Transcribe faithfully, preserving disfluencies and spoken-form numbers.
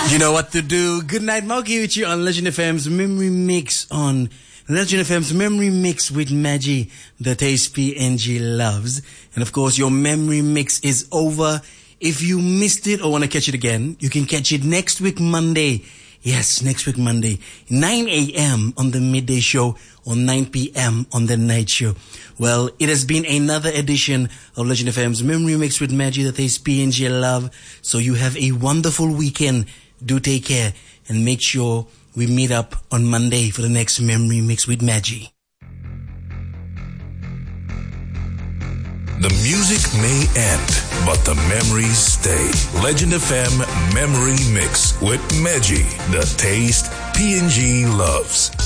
You know what to do. Good night, Mauki with you on Legend F M's Memory Mix on Legend F M's Memory Mix with Maggie, the taste P N G loves. And of course, your Memory Mix is over. If you missed it or want to catch it again, you can catch it next week, Monday. Yes, next week, Monday, nine a.m. on the midday show or nine p.m. on the night show. Well, it has been another edition of Legend F M's Memory Mix with Maggie, the taste P N G love. So you have a wonderful weekend. Do take care and make sure we meet up on Monday for the next Memory Mix with Maggie. The music may end, but the memories stay. Legend F M Memory Mix with Maggie, the taste P N G loves.